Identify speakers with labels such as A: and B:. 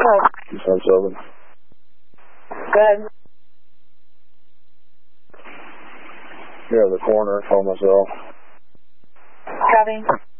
A: Oh.
B: 277.
A: Good.
B: Yeah, the corner, call myself.
A: Copy.